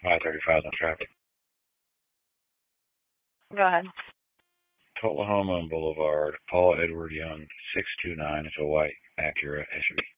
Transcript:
I-35 on traffic. Go ahead. Tullahoma Boulevard, Paul Edward Young, 629. It's a white Acura SUV.